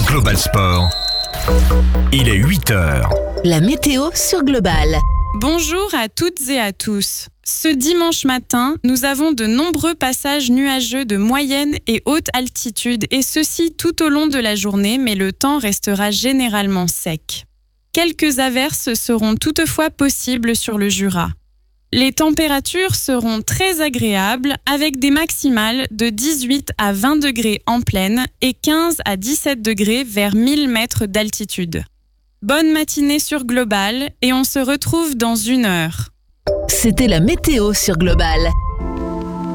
Global Sport, il est 8 heures. La météo sur Global. Bonjour à toutes et à tous. Ce dimanche matin, nous avons de nombreux passages nuageux de moyenne et haute altitude et ceci tout au long de la journée, mais le temps restera généralement sec. Quelques averses seront toutefois possibles sur le Jura. Les températures seront très agréables avec des maximales de 18 à 20 degrés en plaine et 15 à 17 degrés vers 1000 mètres d'altitude. Bonne matinée sur Global et on se retrouve dans 1 heure. C'était la météo sur Global.